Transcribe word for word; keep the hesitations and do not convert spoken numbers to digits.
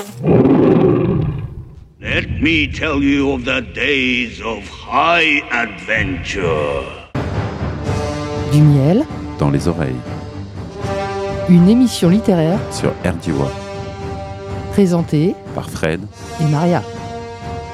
Let me tell you of the days of high adventure. Du miel dans les oreilles. Une émission littéraire sur R D W. présentée par Fred et Maria.